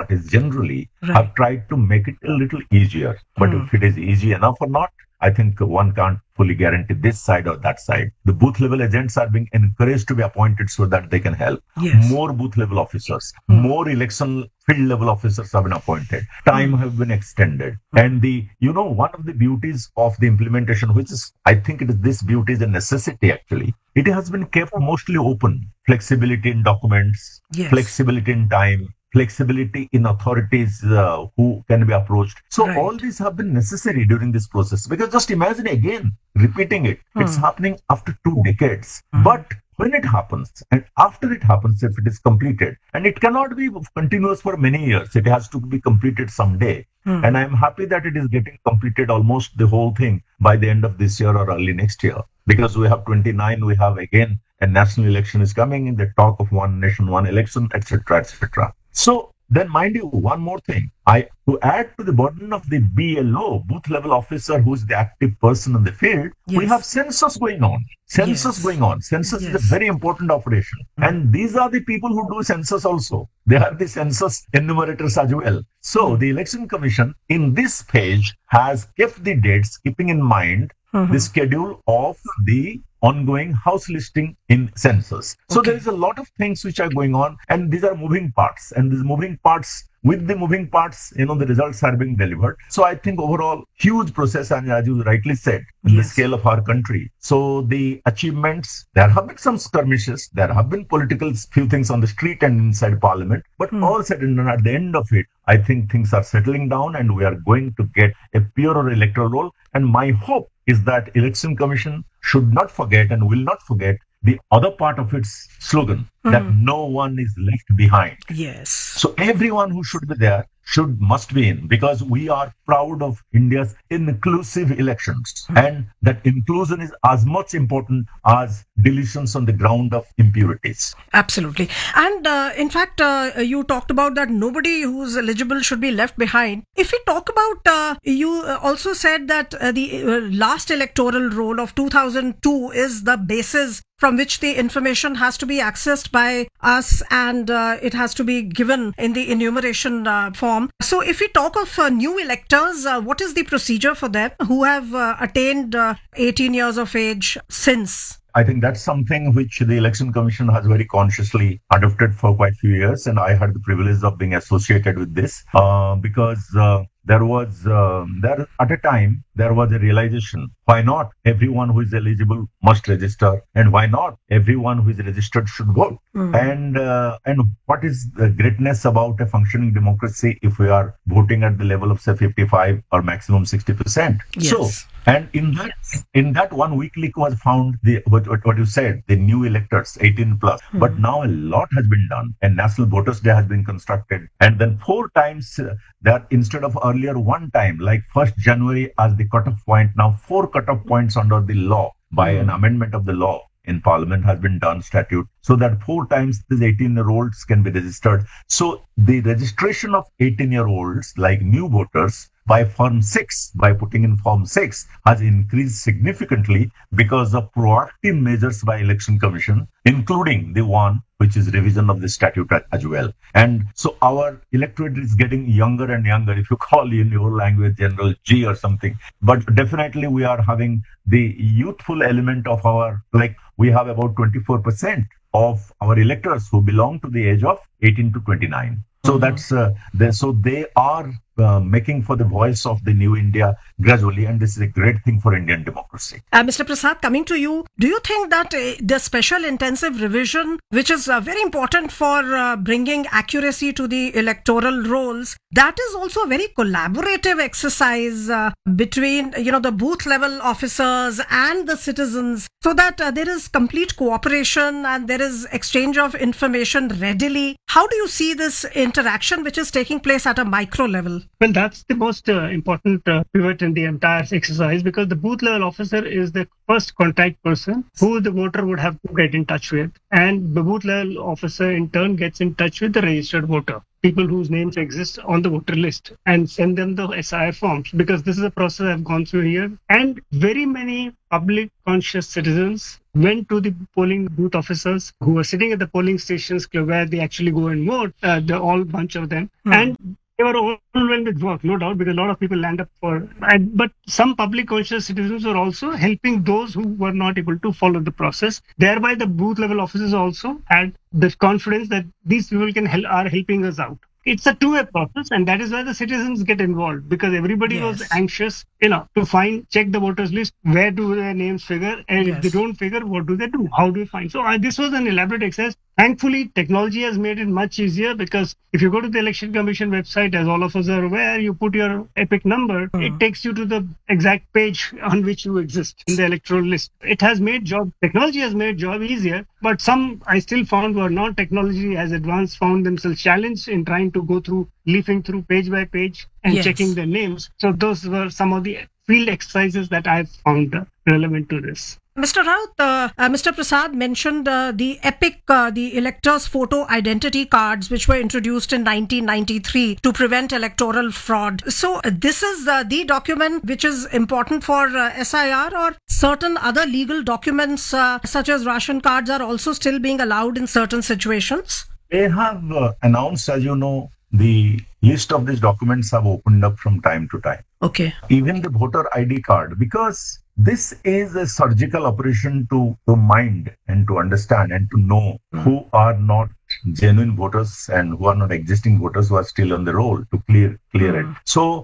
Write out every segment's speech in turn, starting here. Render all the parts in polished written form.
parties generally Right. have tried to make it a little easier. But if it is easy enough or not, I think one can't fully guarantee this side or that side. The booth level agents are being encouraged to be appointed so that they can help. Yes. More booth level officers, more election field level officers have been appointed. Time have been extended. And one of the beauties of the implementation, which is, I think this beauty is a necessity actually. It has been kept mostly open. Flexibility in documents, Yes. flexibility in time, flexibility in authorities who can be approached. So Right. all these have been necessary during this process, because just imagine again repeating it. It's happening after 2 decades. But when it happens and after it happens, if it is completed, and it cannot be continuous for many years, it has to be completed someday. And I'm happy that it is getting completed almost the whole thing by the end of this year or early next year, because we have 29, we have again a national election is coming in the talk of one nation, one election, etc., etc. So then, mind you, one more thing. To add to the burden of the BLO, booth level officer, who is the active person in the field, we Yes. have census going on. Census Yes. going on. Census is Yes. a very important operation. And these are the people who do census also. They are the census enumerators as well. So the Election Commission in this page has kept the dates, keeping in mind the schedule of the ongoing house listing in census. So Okay. there is a lot of things which are going on, and these are moving parts. And these moving parts, with the moving parts, the results are being delivered. So I think overall, huge process, and as you rightly said, in the Yes. scale of our country. So the achievements, there have been some skirmishes, there have been political few things on the street and inside parliament, but all said and done, at the end of it, I think things are settling down and we are going to get a purer electoral roll. And my hope is that Election Commission should not forget and will not forget the other part of its slogan, that no one is left behind. Yes. So everyone who should be there must be in, because we are proud of India's inclusive elections, and that inclusion is as much important as deletions on the ground of impurities. Absolutely. And in fact, you talked about that nobody who's eligible should be left behind. If we talk about, you also said that the last electoral roll of 2002 is the basis from which the information has to be accessed by us, and it has to be given in the enumeration form. So if we talk of new electors, what is the procedure for them who have attained 18 years of age since? I think that's something which the Election Commission has very consciously adopted for quite a few years, and I had the privilege of being associated with this because there was at a time there was a realization: why not everyone who is eligible must register, and why not everyone who is registered should vote? And what is the greatness about a functioning democracy if we are voting at the level of say 55 or maximum 60%? Yes. So. And in that 1 week leak was found what you said, the new electors 18 plus. But now a lot has been done, and National Voters Day has been constructed, and then 4 times that instead of earlier 1 time, like 1st January as the cutoff point, now 4 cutoff points under the law by an amendment of the law in Parliament has been done, statute, so that 4 times these 18-year-olds can be registered. So the registration of 18-year-olds like new voters by Form 6, by putting in Form 6, has increased significantly because of proactive measures by Election Commission, including the one which is revision of the statute as well. And so our electorate is getting younger and younger, if you call in your language General G or something. But definitely we are having the youthful element of our, like we have about 24% of our electors who belong to the age of 18 to 29. So that's so they are making for the voice of the new India gradually, and this is a great thing for Indian democracy. Mr. Prasad, coming to you, do you think that the special intensive revision, which is very important for bringing accuracy to the electoral rolls, that is also a very collaborative exercise between the booth level officers and the citizens, so that there is complete cooperation and there is exchange of information readily? How do you see this interaction which is taking place at a micro level? Well, that's the most important pivot in the entire exercise, because the booth level officer is the first contact person who the voter would have to get in touch with. And the booth level officer in turn gets in touch with the registered voter, people whose names exist on the voter list, and send them the SIR forms, because this is a process I've gone through here. And very many public conscious citizens went to the polling booth officers who were sitting at the polling stations where they actually go and vote, the all bunch of them. And they were overwhelmed with work, no doubt, because a lot of people land up but some public conscious citizens were also helping those who were not able to follow the process. Thereby, the booth level officers also had the confidence that these people are helping us out. It's a two-way process, and that is why the citizens get involved, because everybody was anxious, to check the voters list, where do their names figure, and if they don't figure, what do they do? How do we find? So this was an elaborate exercise. Thankfully, technology has made it much easier, because if you go to the Election Commission website, as all of us are aware, you put your EPIC number, it takes you to the exact page on which you exist in the electoral list. Technology has made job easier, but some I still found who are not technology as advanced found themselves challenged in trying to go through, leafing through page by page and checking their names. So those were some of the field exercises that I found relevant to this. Mr. Raut, Mr. Prasad mentioned the EPIC, the electors' photo identity cards, which were introduced in 1993 to prevent electoral fraud. So this is the document which is important for SIR, or certain other legal documents such as ration cards are also still being allowed in certain situations? They have announced, as you know, the list of these documents have opened up from time to time. Okay. Even the voter ID card, because this is a surgical operation to mind and to understand and to know who are not genuine voters and who are not existing voters who are still on the roll, to clear it. So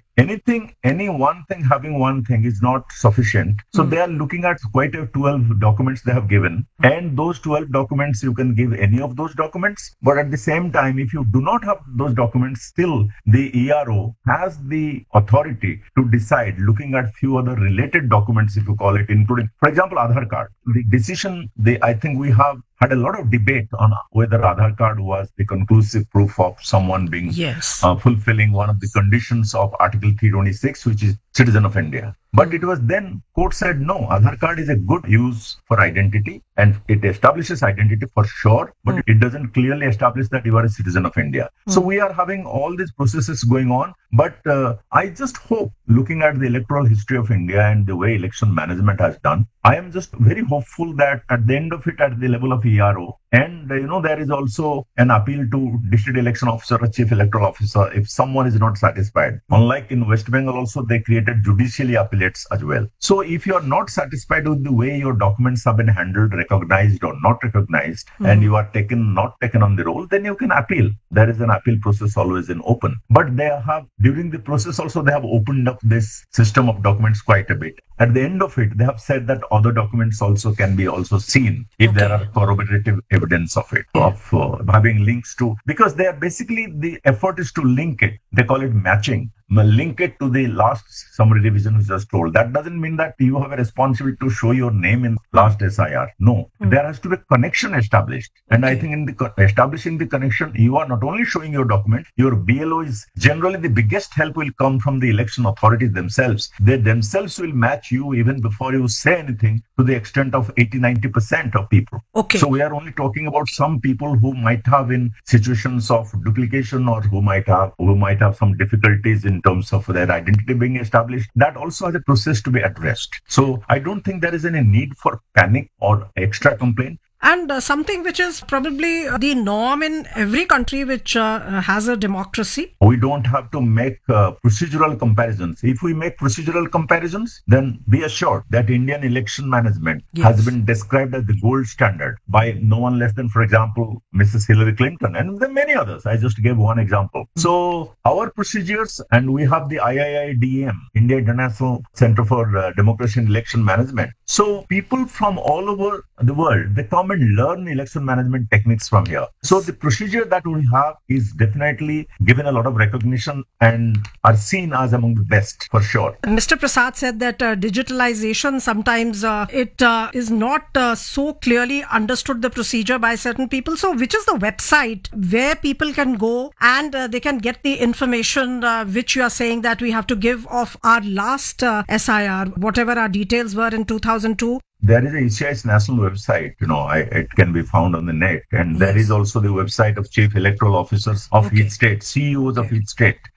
any one thing having one thing is not sufficient. So they are looking at quite a 12 documents they have given, and those 12 documents, you can give any of those documents. But at the same time, if you do not have those documents, still the ERO has the authority to decide, looking at few other related documents, if you call it, including, for example, Aadhaar card. The decision, I think we have had a lot of debate on whether Aadhaar card was the conclusive proof of someone being fulfilling one of the conditions of Article 326, which is citizen of India. But it was then court said no, Aadhaar card is a good use for identity and it establishes identity for sure, but it doesn't clearly establish that you are a citizen of India. So we are having all these processes going on. But I just hope, looking at the electoral history of India and the way election management has done, I am just very hopeful that at the end of it, at the level of ERO, and there is also an appeal to district election officer or chief electoral officer if someone is not satisfied. Unlike in West Bengal also, they created judicially appellates as well. So if you are not satisfied with the way your documents have been handled, recognized or not recognized, and you are not taken on the roll, then you can appeal. There is an appeal process always in open. But they have, during the process also, they have opened up this system of documents quite a bit. At the end of it, they have said that other documents also can be also seen if there are corroborative evidence of it, of having links to, because they are basically, the effort is to link it. They call it matching. Link it to the last summary revision which was told. That doesn't mean that you have a responsibility to show your name in last SIR. No, there has to be a connection established. And I think in establishing the connection, you are not only showing your document, your BLO is generally the biggest help will come from the election authorities themselves. They themselves will match you even before you say anything, to the extent of 80-90% of people. Okay. So we are only talking about some people who might have in situations of duplication, or who might have some difficulties in terms of their identity being established. That also has a process to be addressed. So I don't think there is any need for panic or extra complaint. And something which is probably the norm in every country which has a democracy. We don't have to make procedural comparisons. If we make procedural comparisons, then be assured that Indian election management has been described as the gold standard by no one less than, for example, Mrs. Hillary Clinton and then many others. I just gave one example. So our procedures, and we have the IIIDM, India International Center for Democracy and Election Management. So people from all over the world, they come and learn election management techniques from here. So the procedure that we have is definitely given a lot of recognition and are seen as among the best, for sure. Mr. Prasad said that digitalization sometimes it is not so clearly understood, the procedure, by certain people. So which is the website where people can go and they can get the information which you are saying that we have to give of our last SIR, whatever our details were in 2002? There is a ECI's national website, it can be found on the net. And there is also the website of chief electoral officers of each state, CEOs of each state.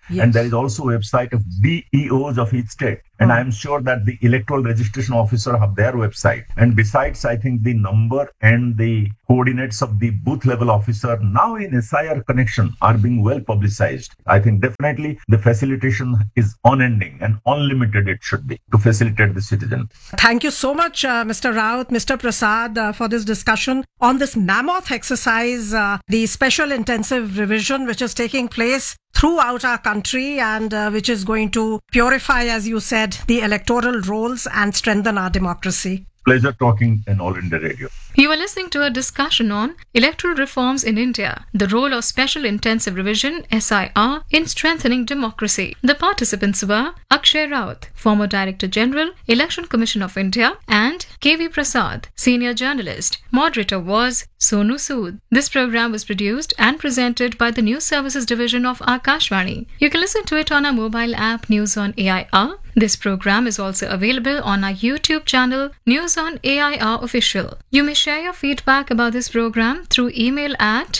Yes. And there is also a website of DEOs of each state. And I am sure that the electoral registration officer have their website. And besides, I think the number and the coordinates of the booth level officer now in SIR connection are being well publicized. I think definitely the facilitation is unending and unlimited it should be to facilitate the citizen. Thank you so much, Mr. Raut, Mr. Prasad, for this discussion on this mammoth exercise, the special intensive revision which is taking place throughout our country and which is going to purify, as you said, the electoral rolls and strengthen our democracy. Pleasure talking in All India Radio. You are listening to a discussion on electoral reforms in India, the role of Special Intensive Revision (SIR) in strengthening democracy. The participants were Akshay Raut, former Director General, Election Commission of India, and KV Prasad, senior journalist. Moderator was Sonu Sood. This program was produced and presented by the News Services Division of Akashvani. You can listen to it on our mobile app News on AIR. This program is also available on our YouTube channel News on AIR Official. You may share your feedback about this program through email at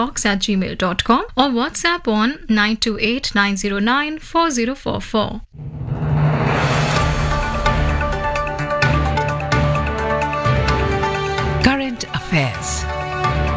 airnsdtalks@gmail.com or WhatsApp on 928 909 4044.